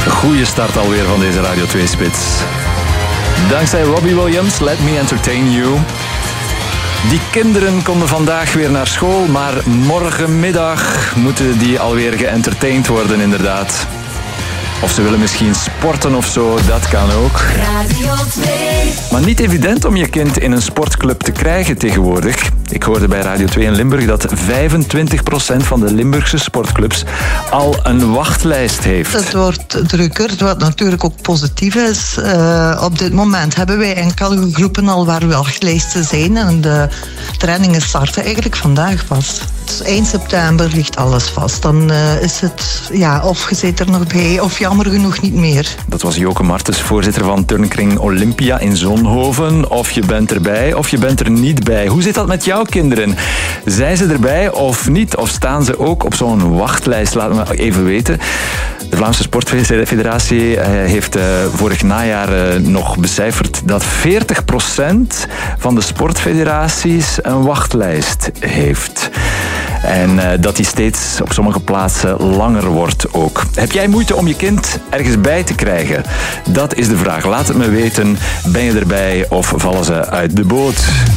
Goeie start alweer van deze Radio 2-spits. Dankzij Robbie Williams, Let Me Entertain You. Die kinderen konden vandaag weer naar school, maar morgenmiddag moeten die alweer geëntertained worden, inderdaad. Of ze willen misschien sporten of zo, dat kan ook. Radio 2. Maar niet evident om je kind in een sportclub te krijgen tegenwoordig. Ik hoorde bij Radio 2 in Limburg dat 25% van de Limburgse sportclubs al een wachtlijst heeft. Het wordt drukker, wat natuurlijk ook positief is. Op dit moment hebben wij enkele groepen al waar wachtlijsten zijn. En de trainingen starten eigenlijk vandaag pas. Dus eind september ligt alles vast. Dan is het, of je zit er nog bij, of jammer genoeg niet meer. Dat was Joke Martens, voorzitter van turnkring Olympia in Zonhoven. Of je bent erbij, of je bent er niet bij. Hoe zit dat met jouw kinderen? Zijn ze erbij of niet? Of staan ze ook op zo'n wachtlijst? Laat me even weten. De Vlaamse Sportfederatie heeft vorig najaar nog becijferd dat 40% van de sportfederaties een wachtlijst heeft. En dat die steeds op sommige plaatsen langer wordt ook. Heb jij moeite om je kind ergens bij te krijgen? Dat is de vraag. Laat het me weten. Ben je erbij of vallen ze uit de boot?